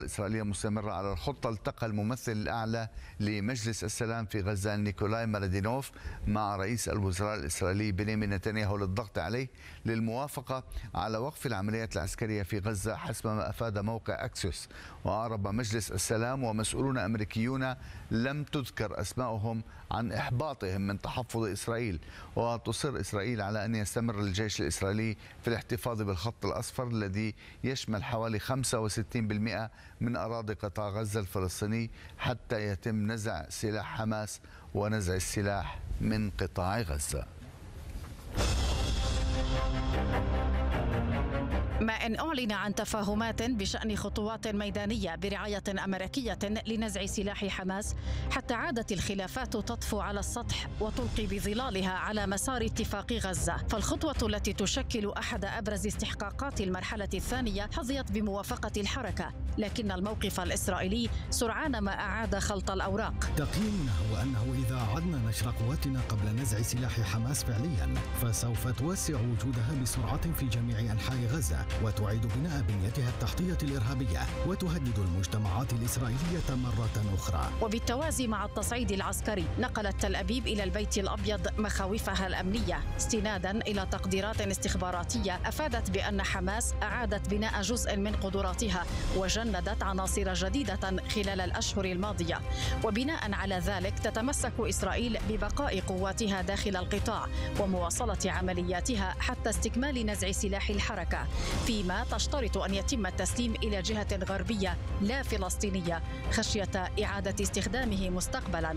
الإسرائيلية مستمرة على الخطة. التقى الممثل الأعلى لمجلس السلام في غزة نيكولاي مارادينوف مع رئيس الوزراء الإسرائيلي بنيامين نتنياهو للضغط عليه للموافقة على وقف العمليات العسكرية في غزة حسب ما أفاد موقع أكسيوس. وأعرب مجلس السلام ومسؤولون أمريكيون لم تذكر أسماءهم عن إحباطهم من تحفظ إسرائيل. وتصر إسرائيل على أن يستمر الجيش الإسرائيلي في الاحتفاظ بالخط الأصفر الذي يشمل حوالي 65% من أراضي قطاع غزة الفلسطيني حتى يتم نزع سلاح حماس ونزع السلاح من قطاع غزة. ما إن أعلن عن تفاهمات بشأن خطوات ميدانية برعاية أمريكية لنزع سلاح حماس حتى عادت الخلافات تطفو على السطح وتلقي بظلالها على مسار اتفاق غزة. فالخطوة التي تشكل أحد أبرز استحقاقات المرحلة الثانية حظيت بموافقة الحركة، لكن الموقف الإسرائيلي سرعان ما أعاد خلط الأوراق. تقييمنا هو أنه إذا أعدنا نشر قواتنا قبل نزع سلاح حماس فعليا فسوف توسع وجودها بسرعة في جميع أنحاء غزة وتعيد بناء بنيتها التحتية الإرهابية وتهدد المجتمعات الإسرائيلية مرة أخرى. وبالتوازي مع التصعيد العسكري نقلت تل أبيب إلى البيت الأبيض مخاوفها الأمنية استنادا إلى تقديرات استخباراتية أفادت بأن حماس أعادت بناء جزء من قدراتها وجندت عناصر جديدة خلال الأشهر الماضية. وبناء على ذلك تتمسك إسرائيل ببقاء قواتها داخل القطاع ومواصلة عملياتها حتى استكمال نزع سلاح الحركة، فيما تشترط أن يتم التسليم إلى جهة غربية لا فلسطينية خشية إعادة استخدامه مستقبلاً.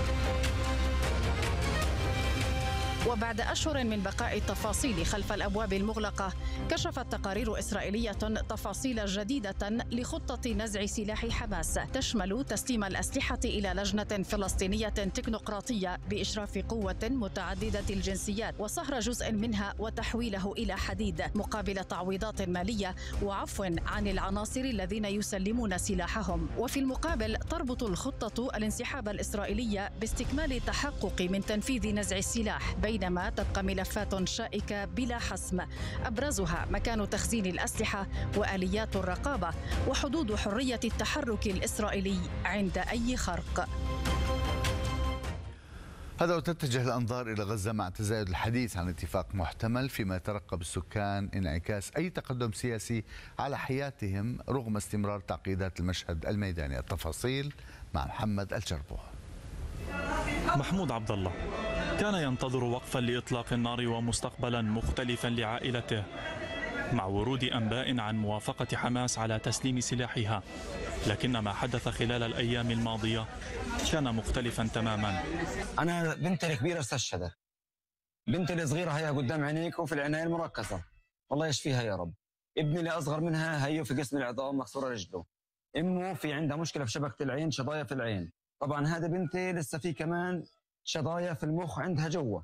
وبعد أشهر من بقاء التفاصيل خلف الأبواب المغلقة كشفت تقارير إسرائيلية تفاصيل جديدة لخطة نزع سلاح حماس تشمل تسليم الأسلحة إلى لجنة فلسطينية تكنوقراطية بإشراف قوة متعددة الجنسيات وصهر جزء منها وتحويله إلى حديد مقابل تعويضات مالية وعفو عن العناصر الذين يسلمون سلاحهم. وفي المقابل تربط الخطة الانسحاب الإسرائيلي باستكمال التحقق من تنفيذ نزع السلاح، بينما تبقى ملفات شائكة بلا حسم أبرزها مكان تخزين الأسلحة وآليات الرقابة وحدود حرية التحرك الإسرائيلي عند أي خرق. هذا وتتجه الأنظار إلى غزة مع تزايد الحديث عن اتفاق محتمل فيما يترقب السكان انعكاس أي تقدم سياسي على حياتهم رغم استمرار تعقيدات المشهد الميداني. التفاصيل مع محمد الجربوع. محمود عبد الله كان ينتظر وقفا لإطلاق النار ومستقبلا مختلفا لعائلته مع ورود أنباء عن موافقة حماس على تسليم سلاحها، لكن ما حدث خلال الأيام الماضية كان مختلفا تماما. أنا بنتي الكبيرة استشهدت، بنتي الصغيرة هي قدام عينيكم في العناية المركزة، الله يشفيها يا رب. ابني اللي أصغر منها هي في قسم العظام مكسورة رجله، أمه في عندها مشكلة في شبكة العين، شظايا في العين. طبعا هذه بنتي لسه في كمان شظايا في المخ عندها جوا.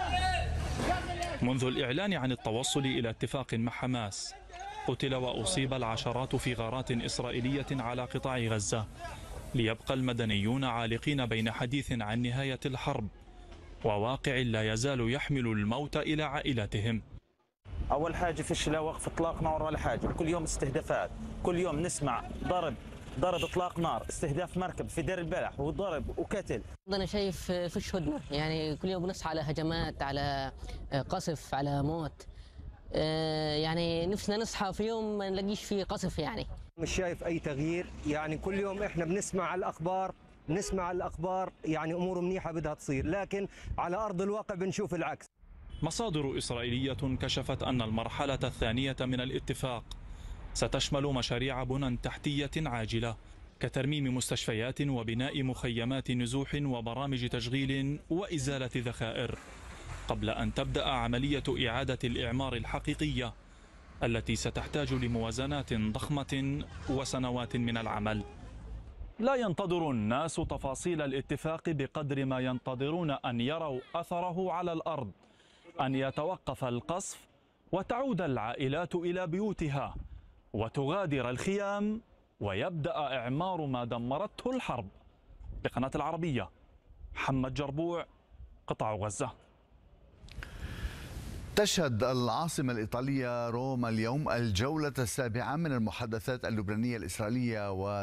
منذ الإعلان عن التوصل إلى اتفاق مع حماس قتل وأصيب العشرات في غارات إسرائيلية على قطاع غزة، ليبقى المدنيون عالقين بين حديث عن نهاية الحرب وواقع لا يزال يحمل الموت إلى عائلتهم. أول حاجة فيش لا وقف إطلاق نار ولا حاجة، كل يوم استهدافات، كل يوم نسمع ضرب اطلاق نار، استهداف مركب في دير البلح وضرب وقتل. انا شايف فيش هدنه، يعني كل يوم بنصحى على هجمات، على قصف، على موت. يعني نفسنا نصحى في يوم ما نلاقيش فيه قصف. يعني مش شايف اي تغيير، يعني كل يوم احنا بنسمع الاخبار يعني امور منيحه بدها تصير، لكن على ارض الواقع بنشوف العكس. مصادر إسرائيلية كشفت أن المرحلة الثانية من الاتفاق ستشمل مشاريع بنى تحتية عاجلة كترميم مستشفيات وبناء مخيمات نزوح وبرامج تشغيل وإزالة ذخائر، قبل أن تبدأ عملية إعادة الإعمار الحقيقية التي ستحتاج لموازنات ضخمة وسنوات من العمل. لا ينتظر الناس تفاصيل الاتفاق بقدر ما ينتظرون أن يروا أثره على الأرض، أن يتوقف القصف وتعود العائلات إلى بيوتها وتغادر الخيام ويبدأ إعمار ما دمرته الحرب. لقناة العربية، محمد جربوع، قطاع غزة. تشهد العاصمة الإيطالية روما اليوم الجولة السابعة من المحادثات اللبنانية الإسرائيلية